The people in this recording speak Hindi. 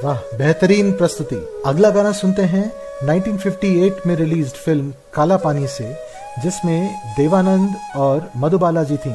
वाह, बेहतरीन प्रस्तुति। अगला गाना सुनते हैं 1958 में रिलीज्ड फिल्म काला पानी से, जिसमें देवानंद और मधुबाला जी थी।